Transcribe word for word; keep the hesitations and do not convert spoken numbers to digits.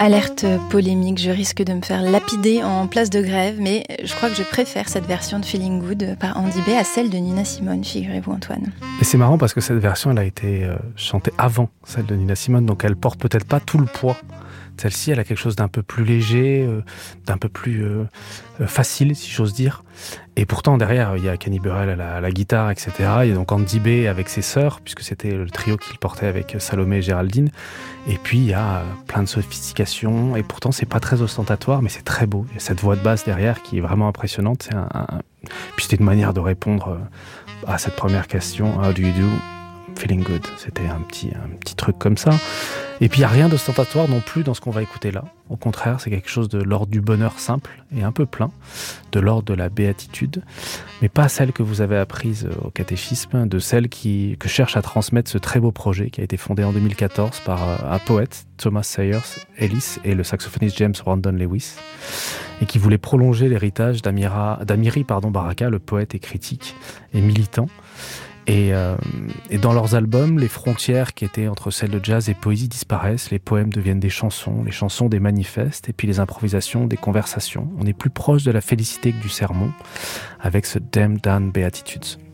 Alerte polémique, je risque de me faire lapider en place de grève, mais je crois que je préfère cette version de Feeling Good par Andy B à celle de Nina Simone, figurez-vous Antoine. Et c'est marrant parce que cette version, elle a été euh, chantée avant celle de Nina Simone, donc elle porte peut-être pas tout le poids. Celle-ci, elle a quelque chose d'un peu plus léger, euh, d'un peu plus euh, euh, facile, si j'ose dire. Et pourtant, derrière, il y a Kenny Burrell à la, à la guitare, et cetera. Il y a donc Andy B avec ses sœurs, puisque c'était le trio qu'il portait avec Salomé et Géraldine. Et puis, il y a euh, plein de sophistication. Et pourtant, c'est pas très ostentatoire, mais c'est très beau. Il y a cette voix de basse derrière qui est vraiment impressionnante. C'est un, un... Puis c'était une manière de répondre euh, à cette première question. How do you do? Feeling good. C'était un petit, un petit truc comme ça. Et puis il n'y a rien d'ostentatoire non plus dans ce qu'on va écouter là. Au contraire, c'est quelque chose de l'ordre du bonheur simple et un peu plein, de l'ordre de la béatitude, mais pas celle que vous avez apprise au catéchisme, de celle qui, que cherche à transmettre ce très beau projet qui a été fondé en deux mille quatorze par un poète, Thomas Sayers Ellis, et le saxophoniste James Brandon Lewis, et qui voulait prolonger l'héritage d'Amira, d'Amiri pardon, Baraka, le poète et critique et militant. Et, euh, et dans leurs albums, les frontières qui étaient entre celles de jazz et poésie disparaissent, les poèmes deviennent des chansons, les chansons des manifestes, et puis les improvisations des conversations. On est plus proche de la félicité que du sermon, avec ce Damn Down Beatitudes.